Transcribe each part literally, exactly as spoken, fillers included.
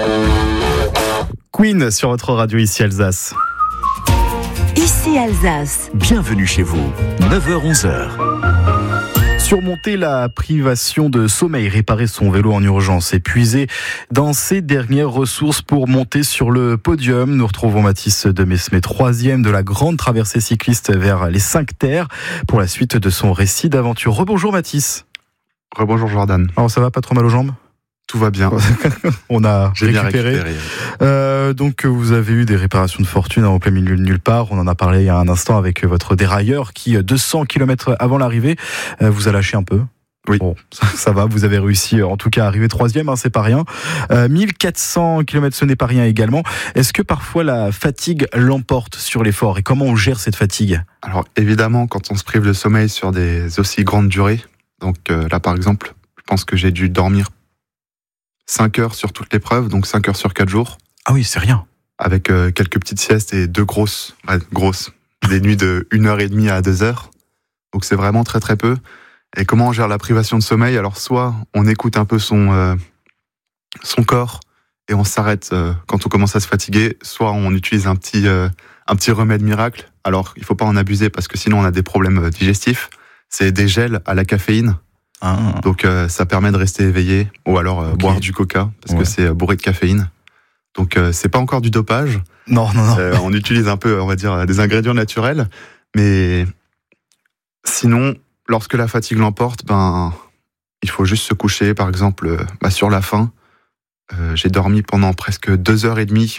Queen sur votre radio ici Alsace. Ici Alsace. Bienvenue chez vous, neuf heures onze heures. Surmonter la privation de sommeil, réparer son vélo en urgence, épuisé dans ses dernières ressources pour monter sur le podium. Nous retrouvons Mathis de Mesme, troisième de la grande traversée cycliste vers les cinq terres, pour la suite de son récit d'aventure. Rebonjour Mathis. Rebonjour Jordan. Alors ça va, pas trop mal aux jambes ? Tout va bien. On a J'ai récupéré. bien récupéré. Euh, donc vous avez eu des réparations de fortune en plein milieu de nulle part. On en a parlé il y a un instant avec votre dérailleur qui, deux cents kilomètres avant l'arrivée, vous a lâché un peu. Oui. Bon, ça, ça va, vous avez réussi en tout cas à arriver troisième, hein, c'est pas rien. Euh, mille quatre cents kilomètres, ce n'est pas rien également. Est-ce que parfois la fatigue l'emporte sur l'effort et comment on gère cette fatigue ? Alors évidemment, quand on se prive de sommeil sur des aussi grandes durées, donc euh, là par exemple, je pense que j'ai dû dormir cinq heures sur toute l'épreuve, donc cinq heures sur quatre jours. Ah oui, c'est rien. Avec euh, quelques petites siestes et deux grosses, ouais, grosses, des nuits de une heure et demie à deux heures. Donc c'est vraiment très très peu. Et comment on gère la privation de sommeil ? Alors soit on écoute un peu son, euh, son corps et on s'arrête euh, quand on commence à se fatiguer, soit on utilise un petit, euh, un petit remède miracle. Alors il ne faut pas en abuser parce que sinon on a des problèmes digestifs. C'est des gels à la caféine. Ah. Donc euh, ça permet de rester éveillé, ou alors euh, Okay. boire du coca parce Ouais. que c'est bourré de caféine. Donc euh, c'est pas encore du dopage. Non, non, non. Euh, on utilise un peu, on va dire, des ingrédients naturels, mais sinon, lorsque la fatigue l'emporte, ben il faut juste se coucher. Par exemple, euh, bah, sur la fin, euh, j'ai dormi pendant presque deux heures et demie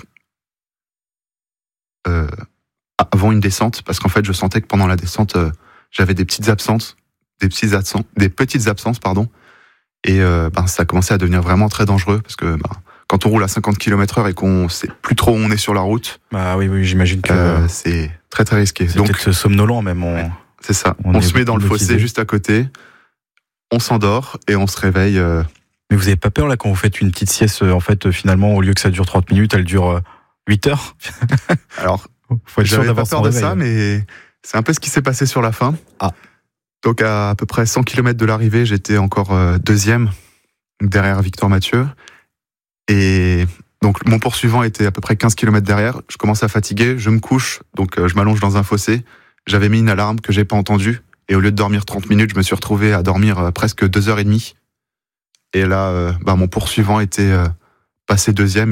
euh, avant une descente, parce qu'en fait, je sentais que pendant la descente, euh, j'avais des petites absences. Des, petits absents, des petites absences, pardon, et euh, ben, ça a commencé à devenir vraiment très dangereux, parce que ben, quand on roule à cinquante kilomètres heure et qu'on sait plus trop où on est sur la route, Bah oui, oui, j'imagine que euh, c'est très très risqué. c'est Donc peut-être somnolent même. On... Ouais. C'est ça, on on, est se met dans le motivé. fossé juste à côté, on s'endort et on se réveille. Euh... Mais vous avez pas peur là quand vous faites une petite sieste, en fait, finalement, au lieu que ça dure trente minutes, elle dure huit heures ? Alors, Faut être sûr j'avais pas d'avoir peur son de réveil. ça, mais c'est un peu ce qui s'est passé sur la fin. Ah. Donc à à peu près cent kilomètres de l'arrivée, j'étais encore euh, deuxième, derrière Victor Mathieu. Et donc mon poursuivant était à peu près quinze kilomètres derrière. Je commence à fatiguer, je me couche, donc euh, je m'allonge dans un fossé. J'avais mis une alarme que j'ai pas entendue. Et au lieu de dormir trente minutes, je me suis retrouvé à dormir euh, presque deux heures et demie. Et là, euh, bah, mon poursuivant était euh, passé deuxième.